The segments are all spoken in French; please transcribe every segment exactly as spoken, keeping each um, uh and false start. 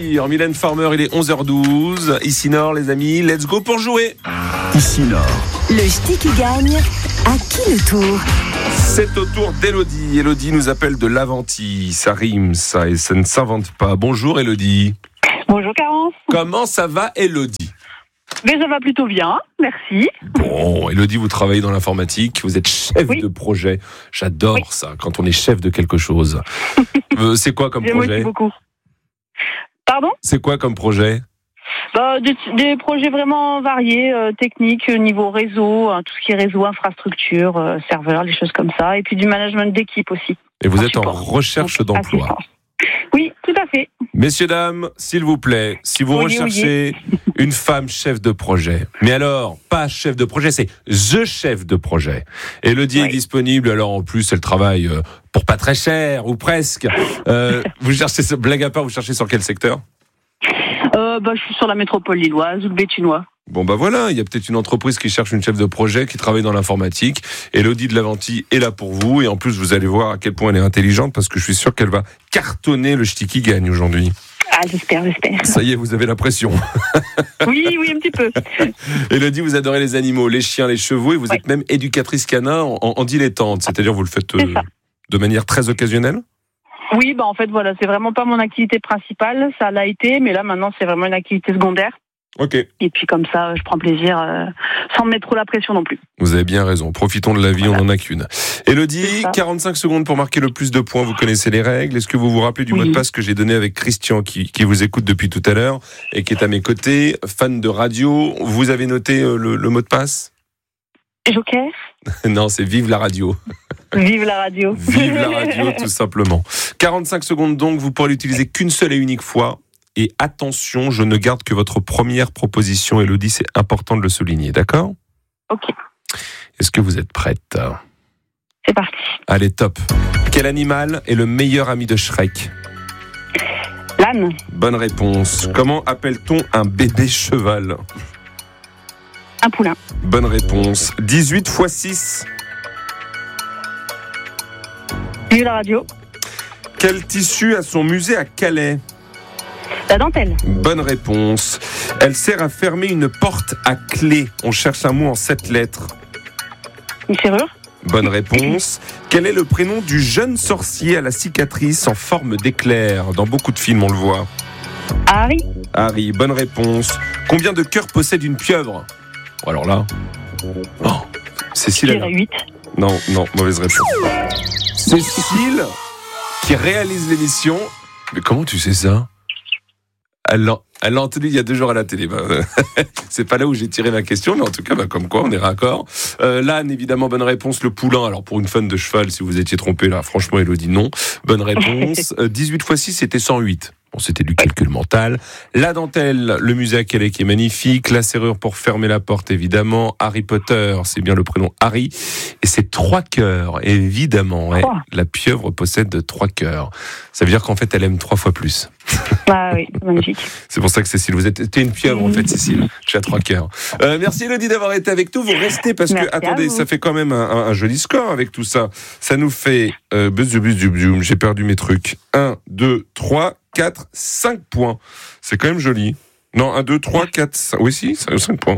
loisirs. Mylène Farmer, il est onze heures douze. Ici Nord, les amis, let's go pour jouer. Ici Nord. Le ch'ti qui gagne, à qui le tour? C'est au tour d'Élodie. Élodie nous appelle de l'Aventie. Ça rime, ça, et ça ne s'invente pas. Bonjour Élodie. Bonjour Carence. Comment ça va Élodie? Mais ça va plutôt bien, merci. Bon, Élodie, vous travaillez dans l'informatique, vous êtes chef Oui. de projet. J'adore Oui. ça, quand on est chef de quelque chose. Euh, c'est quoi comme J'aime aussi projet? beaucoup. Pardon? C'est quoi comme projet? Bah, des, des projets vraiment variés, euh, techniques, euh, niveau réseau, hein, tout ce qui est réseau, infrastructure, euh, serveur, les choses comme ça. Et puis du management d'équipe aussi. Et vous En êtes en support. recherche Donc, d'emploi. assistance. Oui, tout à fait. Messieurs, dames, s'il vous plaît, si vous Oui, recherchez une femme chef de projet, mais alors, pas chef de projet, c'est THE chef de projet. Élodie Oui. est disponible, alors en plus, elle travaille euh, pour pas très cher, ou presque. Euh, vous cherchez, blague à part, vous cherchez sur quel secteur? Euh, bah, je suis sur la métropole lilloise ou le Béthunois. Bon bah voilà, il y a peut-être une entreprise qui cherche une chef de projet qui travaille dans l'informatique. Élodie de l'Aventie est là pour vous, et en plus vous allez voir à quel point elle est intelligente, parce que je suis sûr qu'elle va cartonner le ch'ti qui gagne aujourd'hui. Ah, j'espère, j'espère. Ça y est, vous avez la pression. Oui, oui, un petit peu. Élodie, vous adorez les animaux, les chiens, les chevaux, et vous Ouais. êtes même éducatrice canin en, en, en dilettante, c'est-à-dire vous le faites euh, C'est ça. de manière très occasionnelle? Oui, bah en fait, voilà, c'est vraiment pas mon activité principale. Ça l'a été, mais là, maintenant, c'est vraiment une activité secondaire. Ok, Et puis comme ça, je prends plaisir euh, sans me mettre trop la pression non plus. vous avez bien raison, profitons de la vie, Voilà. on n'en a qu'une. Élodie, C'est ça. quarante-cinq secondes pour marquer le plus de points, vous connaissez les règles. Est-ce que vous vous rappelez du Oui. mot de passe que j'ai donné avec Christian qui, qui vous écoute depuis tout à l'heure et qui est à mes côtés, fan de radio? Vous avez noté euh, le, le mot de passe? Joker, Non, c'est vive la radio. vive la radio. Vive la radio, tout simplement. quarante-cinq secondes donc, vous pourrez l'utiliser qu'une seule et unique fois. Et attention, je ne garde que votre première proposition, Élodie, c'est important de le souligner, d'accord? Ok, Est-ce que vous êtes prête? c'est parti. Allez, top. Quel animal est le meilleur ami de Shrek? L'âne, Bonne réponse. Comment appelle-t-on un bébé cheval? un poulain. Bonne réponse. dix-huit fois six. Vive la radio. Quel tissu a son musée à Calais? La dentelle, Bonne réponse. Elle sert à fermer une porte à clé. On cherche un mot en sept lettres. une serrure. Bonne réponse. Quel est le prénom du jeune sorcier à la cicatrice en forme d'éclair? Dans beaucoup de films, on le voit. Harry, Harry, bonne réponse. Combien de cœurs possède une pieuvre? Oh, alors là... Oh, Cécile, je elle a- dirais huit. Non, non, mauvaise réponse. Cécile, qui réalise l'émission... Mais comment tu sais ça? Elle l'a, elle l'a entendu il y a deux jours à la télé. Bah, euh, c'est pas là où j'ai tiré ma question, mais en tout cas, bah, comme quoi, on est raccord. Euh, l'âne, évidemment, bonne réponse. Le poulain, alors pour une fan de cheval, si vous étiez trompé, là, franchement, Élodie, non. Bonne réponse. Euh, dix-huit fois six, c'était cent huit. Bon, c'était du calcul mental. La dentelle, le musée à Calais qui est magnifique. La serrure pour fermer la porte, évidemment. Harry Potter, c'est bien le prénom Harry. Et c'est trois cœurs, évidemment. Ouais. Trois. La pieuvre possède trois cœurs. Ça veut dire qu'en fait, elle aime trois fois plus. Ah oui, c'est magnifique. C'est pour ça que Cécile, vous êtes t'es une pieuvre en fait, Cécile. Tu as trois cœurs. Euh, merci Élodie d'avoir été avec nous. Vous restez parce Merci que à attendez, vous. ça fait quand même un, un- un joli score avec tout ça. Ça nous fait euh, buzz, buzz, buzz, buzz, j'ai perdu mes trucs. un, deux, trois, quatre, cinq points. C'est quand même joli. Non, un, deux, trois, quatre, cinq. Oui, si, cinq points.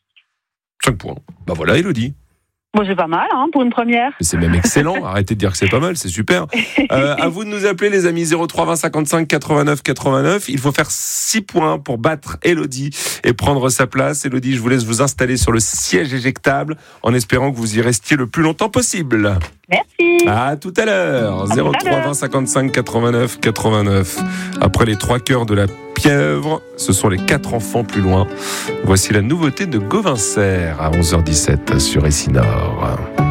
cinq points. Bah voilà, Élodie. Bon, c'est pas mal, hein, pour une première. Mais c'est même excellent. Arrêtez de dire que c'est pas mal, c'est super. Euh, à vous de nous appeler, les amis. zéro trois vingt cinquante-cinq quatre-vingt-neuf quatre-vingt-neuf. Il faut faire six points pour battre Élodie et prendre sa place. Élodie, je vous laisse vous installer sur le siège éjectable en espérant que vous y restiez le plus longtemps possible. Merci. À tout à l'heure. À tout à zéro trois vingt l'heure. cinquante-cinq quatre-vingt-neuf quatre-vingt-neuf. Après les trois cœurs de la pieuvre, ce sont les quatre enfants plus loin. Voici la nouveauté de Gauvincer à onze heures dix-sept sur Essinor.